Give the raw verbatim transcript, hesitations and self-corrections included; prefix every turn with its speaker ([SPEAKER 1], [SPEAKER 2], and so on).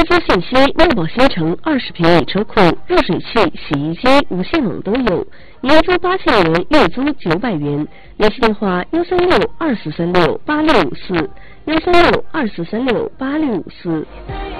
[SPEAKER 1] 车资信息：万宝新城二十平米车库，热水器、洗衣机、无线网都有，年租八千元，月租九百元。联系电话：幺三六二四三六八六五四，幺三六二四三六八六五四。